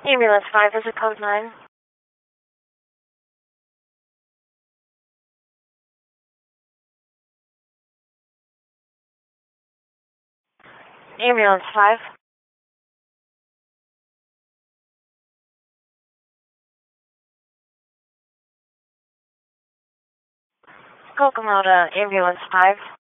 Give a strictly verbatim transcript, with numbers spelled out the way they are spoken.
Ambulance five, is it code nine? Ambulance five. Kokomo to Ambulance five.